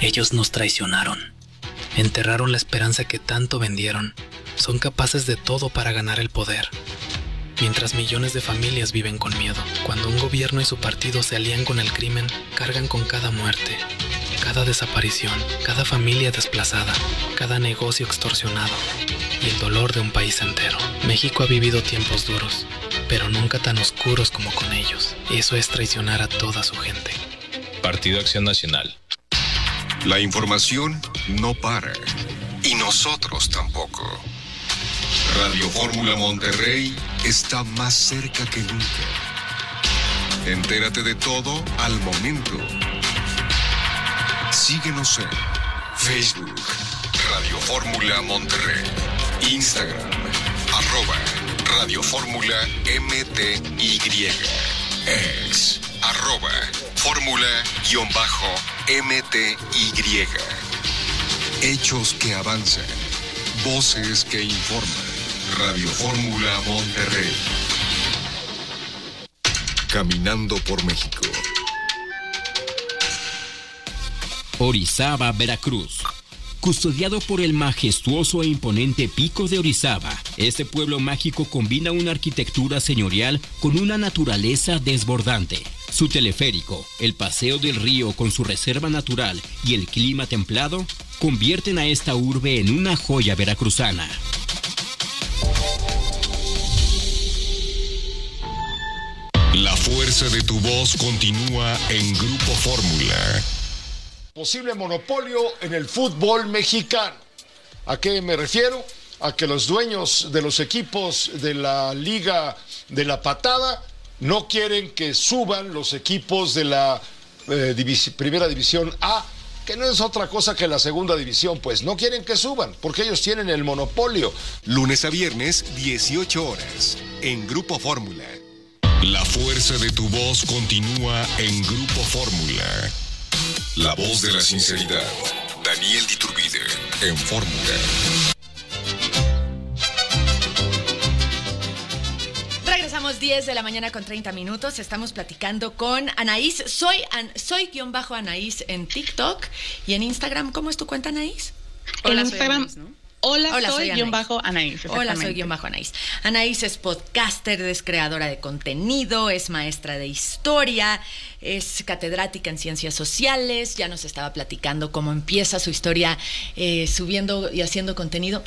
Ellos nos traicionaron. Enterraron la esperanza que tanto vendieron. Son capaces de todo para ganar el poder. Mientras millones de familias viven con miedo. Cuando un gobierno y su partido se alían con el crimen, cargan con cada muerte, cada desaparición, cada familia desplazada, cada negocio extorsionado y el dolor de un país entero. México ha vivido tiempos duros, pero nunca tan oscuros como con ellos. Eso es traicionar a toda su gente. Partido Acción Nacional. La información no para. Y nosotros tampoco. Radio Fórmula Monterrey está más cerca que nunca. Entérate de todo al momento. Síguenos en Facebook, Radio Fórmula Monterrey, Instagram, @Radio Fórmula MTY, X, @Fórmula_MTY. Hechos que avanzan, voces que informan. Radio Fórmula Monterrey. Caminando por México. Orizaba, Veracruz. Custodiado por el majestuoso e imponente Pico de Orizaba, este pueblo mágico combina una arquitectura señorial con una naturaleza desbordante. Su teleférico, el paseo del río con su reserva natural y el clima templado convierten a esta urbe en una joya veracruzana. La fuerza de tu voz continúa en Grupo Fórmula. Posible monopolio en el fútbol mexicano. ¿A qué me refiero? A que los dueños de los equipos de la Liga de la Patada no quieren que suban los equipos de la Primera División A, que no es otra cosa que la Segunda División, pues no quieren que suban, porque ellos tienen el monopolio. Lunes a viernes, 18 horas, en Grupo Fórmula. La fuerza de tu voz continúa en Grupo Fórmula. La voz de la sinceridad. Daniel Diturbide, en Fórmula. Regresamos 10 de la mañana con 30 minutos. Estamos platicando con Anaís. Soy_Anaís en TikTok y en Instagram. ¿Cómo es tu cuenta, Anaís? En Instagram, Anaís, ¿no? Hola, soy _Anaís. Hola, soy _Anaís. Anaís es podcaster, es creadora de contenido, es maestra de historia, es catedrática en ciencias sociales. Ya nos estaba platicando cómo empieza su historia subiendo y haciendo contenido.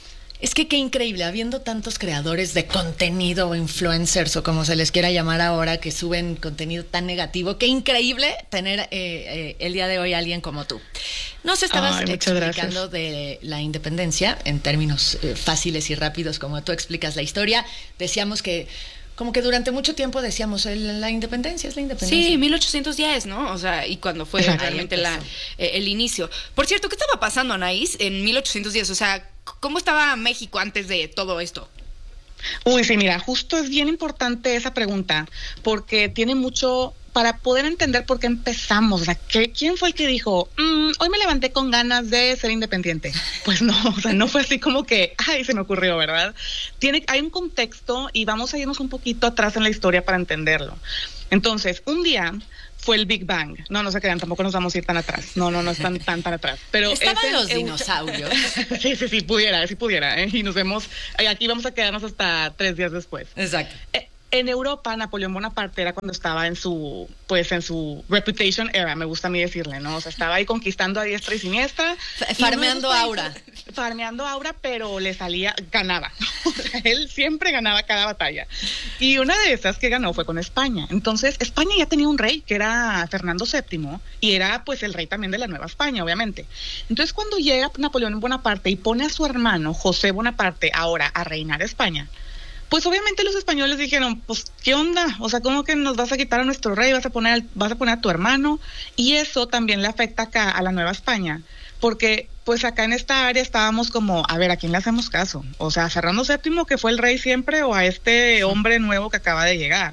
Es que qué increíble, habiendo tantos creadores de contenido, influencers o como se les quiera llamar ahora, que suben contenido tan negativo, qué increíble tener el día de hoy a alguien como tú. Nos estabas explicando de la independencia en términos fáciles y rápidos, como tú explicas la historia. Decíamos que como que durante mucho tiempo decíamos, la independencia es la independencia. Sí, 1810, ¿no? O sea, y cuando fue realmente el inicio. Por cierto, ¿qué estaba pasando, Anaís, en 1810? O sea, ¿cómo estaba México antes de todo esto? Uy, sí, mira, justo es bien importante esa pregunta, porque tiene mucho para poder entender por qué empezamos. O sea, ¿quién fue el que dijo, hoy me levanté con ganas de ser independiente? Pues no, o sea, no fue así como que, ay, se me ocurrió, ¿verdad? Hay un contexto y vamos a irnos un poquito atrás en la historia para entenderlo. Entonces, un día fue el Big Bang. No se crean, tampoco nos vamos a ir tan atrás. No es tan atrás. Pero estaban los dinosaurios. Sí, pudiera. Y nos vemos, aquí vamos a quedarnos hasta 3 días después. Exacto. En Europa, Napoleón Bonaparte era cuando estaba en su reputation era, me gusta a mí decirle, ¿no? O sea, estaba ahí conquistando a diestra y siniestra. Farmeando aura. Farmeando aura, pero le salía, ganaba. O sea, él siempre ganaba cada batalla. Y una de esas que ganó fue con España. Entonces, España ya tenía un rey, que era Fernando VII, y era pues el rey también de la Nueva España, obviamente. Entonces, cuando llega Napoleón Bonaparte y pone a su hermano, José Bonaparte, ahora a reinar España, pues obviamente los españoles dijeron, pues, ¿qué onda? O sea, ¿cómo que nos vas a quitar a nuestro rey? ¿Vas a poner a tu hermano? Y eso también le afecta acá a la Nueva España, porque pues acá en esta área estábamos como, a ver, ¿a quién le hacemos caso? O sea, ¿a Fernando VII, que fue el rey siempre, o a este hombre nuevo que acaba de llegar?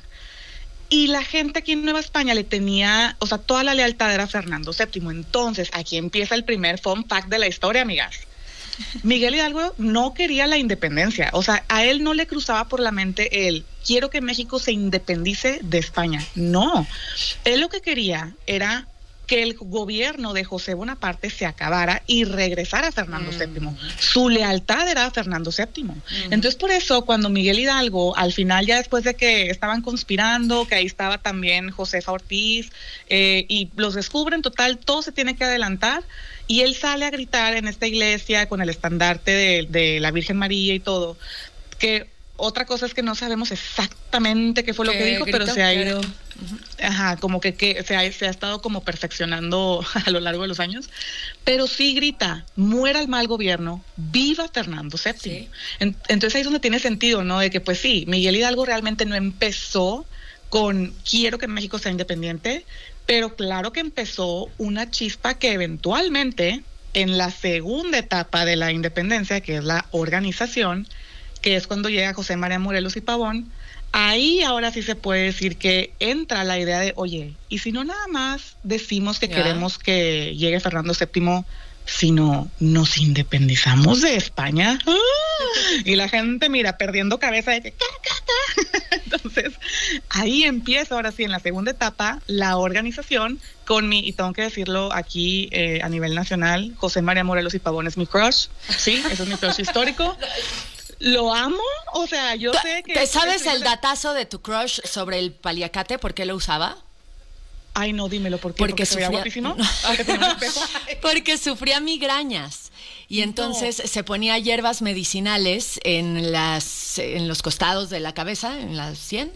Y la gente aquí en Nueva España le tenía, o sea, toda la lealtad era a Fernando VII. Entonces, aquí empieza el primer fun fact de la historia, amigas. Miguel Hidalgo no quería la independencia, o sea, a él no le cruzaba por la mente quiero que México se independice de España. No, él lo que quería era que el gobierno de José Bonaparte se acabara y regresara a Fernando VII. Su lealtad era a Fernando VII. Entonces, por eso, cuando Miguel Hidalgo, al final, ya después de que estaban conspirando, que ahí estaba también Josefa Ortiz, y los descubren, total, todo se tiene que adelantar, y él sale a gritar en esta iglesia con el estandarte de la Virgen María y todo, que otra cosa es que no sabemos exactamente qué fue lo que dijo, pero se ha ido, como que se ha estado como perfeccionando a lo largo de los años, pero sí grita, muera el mal gobierno, viva Fernando VII. Sí. Entonces ahí es donde tiene sentido, ¿no? De que pues sí, Miguel Hidalgo realmente no empezó con quiero que México sea independiente, pero claro que empezó una chispa que eventualmente, en la segunda etapa de la independencia, que es la organización, que es cuando llega José María Morelos y Pavón, ahí ahora sí se puede decir que entra la idea de, oye, y si no nada más decimos que queremos que llegue Fernando VII, sino nos independizamos de España. Y la gente, mira, perdiendo cabeza de que... Entonces, ahí empieza ahora sí en la segunda etapa la organización con y tengo que decirlo aquí a nivel nacional, José María Morelos y Pavón es mi crush, sí, ese es mi crush histórico. Lo amo, o sea, yo sé que... ¿Te sabes el datazo de tu crush sobre el paliacate? ¿Por qué lo usaba? Ay, no, dímelo, ¿por qué? ¿Porque sufría guapísimo? No. Porque sufría migrañas. Y entonces se ponía hierbas medicinales en los costados de la cabeza, en la sien,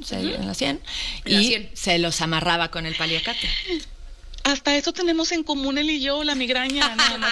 y se los amarraba con el paliacate. Hasta eso tenemos en común él y yo, la migraña. No,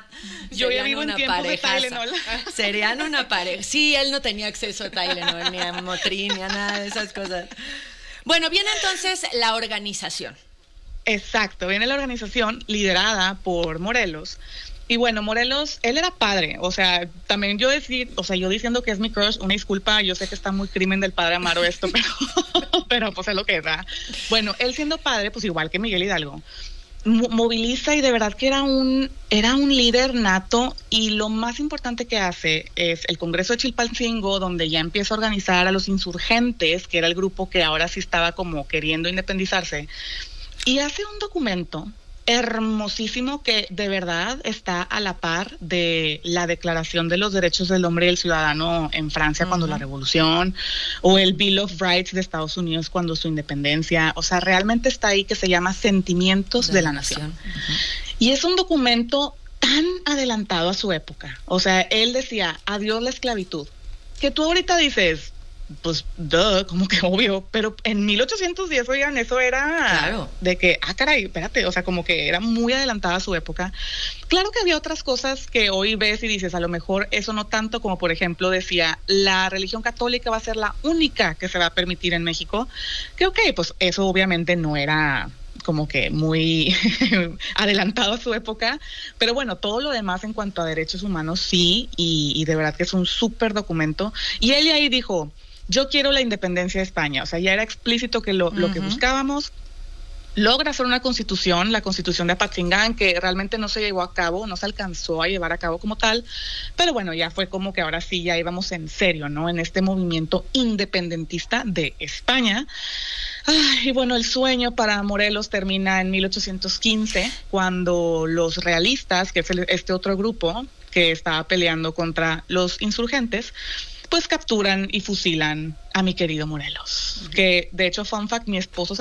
yo ya vivo en tiempos de Tylenol. Serían una pareja. Sí, él no tenía acceso a Tylenol, ni a Motrin, ni a nada de esas cosas. Bueno, viene entonces la organización. Exacto, viene la organización liderada por Morelos. Y bueno, Morelos, él era padre, o sea, también yo diciendo que es mi crush, una disculpa, yo sé que está muy crimen del padre Amaro esto, pero pues es lo que es, ¿verdad? Bueno, él siendo padre, pues igual que Miguel Hidalgo, moviliza y de verdad que era un líder nato, y lo más importante que hace es el Congreso de Chilpancingo, donde ya empieza a organizar a los insurgentes, que era el grupo que ahora sí estaba como queriendo independizarse, y hace un documento hermosísimo que de verdad está a la par de la Declaración de los Derechos del Hombre y el Ciudadano en Francia cuando la Revolución, o el Bill of Rights de Estados Unidos cuando su independencia, o sea, realmente está ahí, que se llama Sentimientos de la Nación. Y es un documento tan adelantado a su época, o sea, él decía, adiós la esclavitud, que tú ahorita dices... Pues, como que obvio, pero en 1810, oigan, eso era de que, caray, espérate, o sea, como que era muy adelantada a su época. Claro que había otras cosas que hoy ves y dices, a lo mejor eso no tanto, como por ejemplo decía, la religión católica va a ser la única que se va a permitir en México, que pues eso obviamente no era como que muy adelantado a su época, pero bueno, todo lo demás en cuanto a derechos humanos sí, y de verdad que es un súper documento, y él ahí dijo, yo quiero la independencia de España, o sea, ya era explícito que lo que buscábamos. Logra hacer una constitución, la constitución de Apatzingán, que realmente no se llevó a cabo, no se alcanzó a llevar a cabo como tal, pero bueno, ya fue como que ahora sí ya íbamos en serio, ¿no? En este movimiento independentista de España. Y bueno, el sueño para Morelos termina en 1815, cuando los realistas, que es este otro grupo que estaba peleando contra los insurgentes, pues capturan y fusilan a mi querido Morelos, que de hecho, fun fact, mi esposo